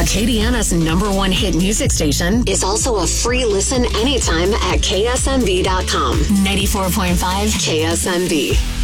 Acadiana's #1 hit music station, is also a free listen anytime at ksmv.com. 94.5 KSMV.